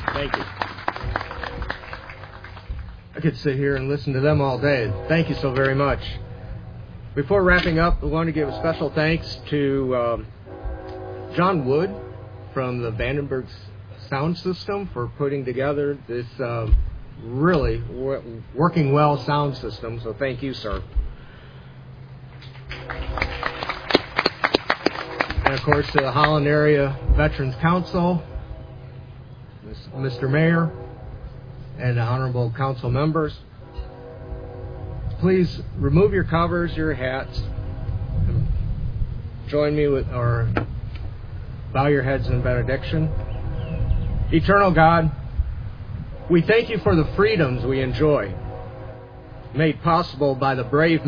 Thank you. I could sit here and listen to them all day. Thank you so very much. Before wrapping up, I want to give a special thanks to John Wood from the Vandenberg Sound System for putting together this really working well sound system. So thank you, sir. And of course, to the Holland Area Veterans Council, Mr. Mayor, and the honorable council members. Please remove your covers, your hats, and join me with, or bow your heads in benediction. Eternal God, we thank you for the freedoms we enjoy, made possible by the brave